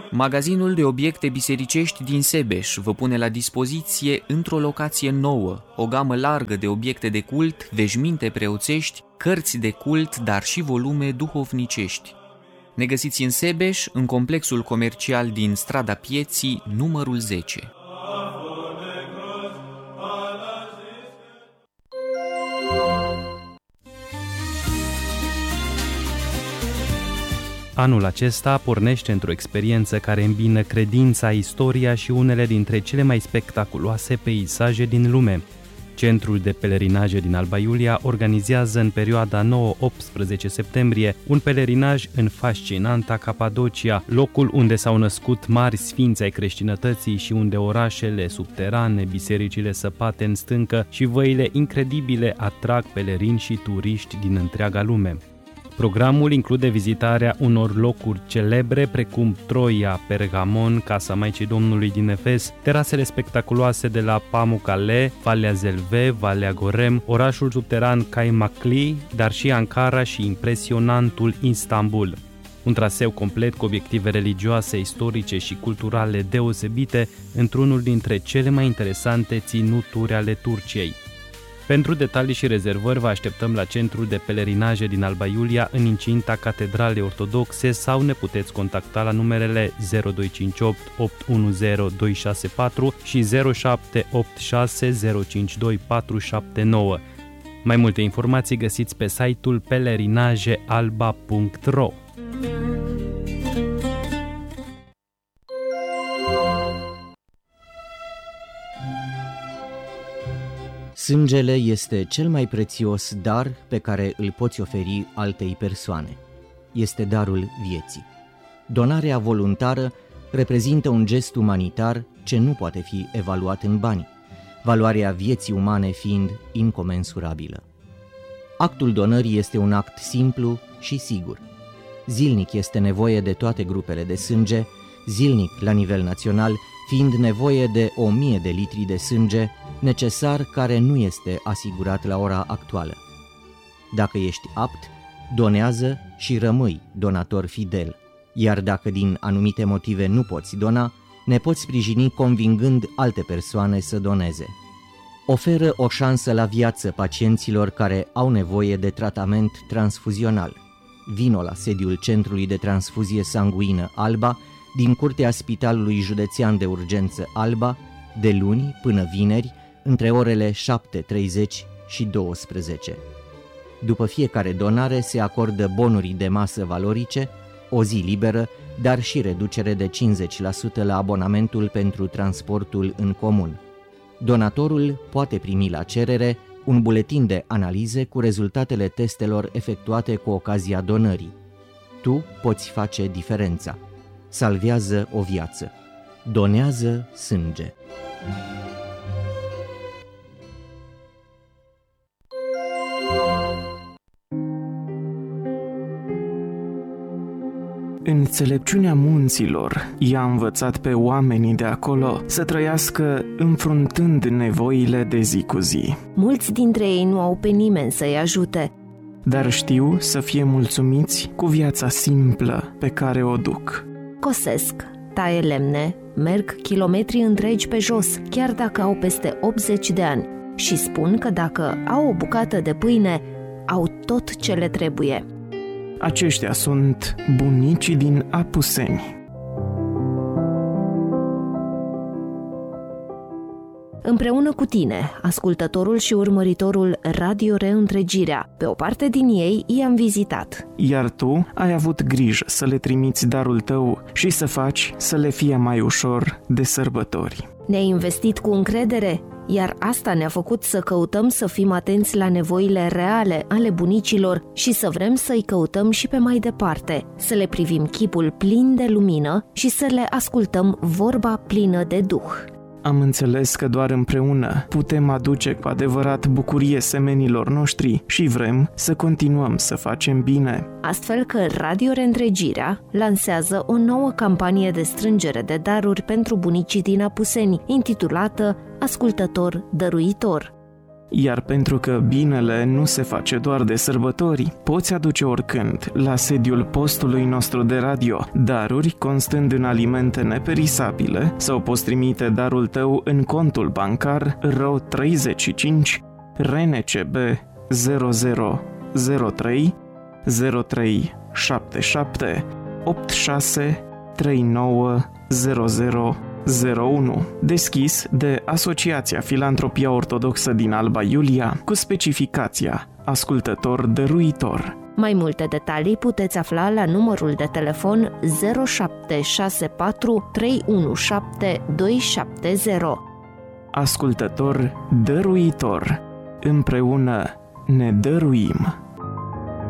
Magazinul de obiecte bisericești din Sebeș vă pune la dispoziție, într-o locație nouă, o gamă largă de obiecte de cult, veșminte preoțești, cărți de cult, dar și volume duhovnicești. Ne găsiți în Sebeș, în complexul comercial din Strada Pieții, numărul 10. Anul acesta pornește într-o experiență care îmbină credința, istoria și unele dintre cele mai spectaculoase peisaje din lume. Centrul de pelerinaje din Alba Iulia organizează în perioada 9-18 septembrie un pelerinaj în fascinanta Capadocia, locul unde s-au născut mari sfinți ai creștinătății și unde orașele subterane, bisericile săpate în stâncă și văile incredibile atrag pelerini și turiști din întreaga lume. Programul include vizitarea unor locuri celebre precum Troia, Pergamon, Casa Maicii Domnului din Efes, terasele spectaculoase de la Pamukkale, Valea Zelve, Valea Gorem, orașul subteran Kaymakli, dar și Ankara și impresionantul Istanbul. Un traseu complet cu obiective religioase, istorice și culturale deosebite într-unul dintre cele mai interesante ținuturi ale Turciei. Pentru detalii și rezervări vă așteptăm la Centrul de Pelerinaje din Alba Iulia, în incinta Catedralei Ortodoxe, sau ne puteți contacta la numerele 0258 810 264 și 0786 052 479. Mai multe informații găsiți pe site-ul pelerinajealba.ro. Sângele este cel mai prețios dar pe care îl poți oferi altei persoane. Este darul vieții. Donarea voluntară reprezintă un gest umanitar ce nu poate fi evaluat în bani, valoarea vieții umane fiind incomensurabilă. Actul donării este un act simplu și sigur. Zilnic este nevoie de toate grupele de sânge, zilnic la nivel național fiind nevoie de 1000 de litri de sânge, necesar care nu este asigurat la ora actuală. Dacă ești apt, donează și rămâi donator fidel, iar dacă din anumite motive nu poți dona, ne poți sprijini convingând alte persoane să doneze. Oferă o șansă la viață pacienților care au nevoie de tratament transfuzional. Vino la sediul Centrului de Transfuzie Sanguină Alba, din curtea Spitalului Județean de Urgență Alba, de luni până vineri, între orele 7:30 și 12. După fiecare donare se acordă bonuri de masă valorice, o zi liberă, dar și reducere de 50% la abonamentul pentru transportul în comun. Donatorul poate primi la cerere un buletin de analize cu rezultatele testelor efectuate cu ocazia donării. Tu poți face diferența. Salvează o viață. Donează sânge. Înțelepciunea munților i-a învățat pe oamenii de acolo să trăiască înfruntând nevoile de zi cu zi. Mulți dintre ei nu au pe nimeni să-i ajute, dar știu să fie mulțumiți cu viața simplă pe care o duc. Cosesc, taie lemne, merg kilometri întregi pe jos, chiar dacă au peste 80 de ani, și spun că dacă au o bucată de pâine, au tot ce le trebuie. Aceștia sunt bunicii din Apuseni. Împreună cu tine, ascultătorul și urmăritorul Radio Reîntregirea, pe o parte din ei i-am vizitat. Iar tu ai avut grijă să le trimiți darul tău și să faci să le fie mai ușor de sărbători. Ne-ai investit cu încredere, iar asta ne-a făcut să căutăm să fim atenți la nevoile reale ale bunicilor și să vrem să-i căutăm și pe mai departe, să le privim chipul plin de lumină și să le ascultăm vorba plină de duh. Am înțeles că doar împreună putem aduce cu adevărat bucurie semenilor noștri și vrem să continuăm să facem bine. Astfel că Radio Reîntregirea lansează o nouă campanie de strângere de daruri pentru bunicii din Apuseni, intitulată Ascultător Dăruitor. Iar pentru că binele nu se face doar de sărbători, poți aduce oricând la sediul postului nostru de radio daruri constând în alimente neperisabile sau poți trimite darul tău în contul bancar RO 35 RNCB 0003 0377 86 39 0001, deschis de Asociația Filantropia Ortodoxă din Alba Iulia, cu specificația ascultător dăruitor. Mai multe detalii puteți afla la numărul de telefon 0764 317 270. Ascultător dăruitor. Împreună ne dăruim.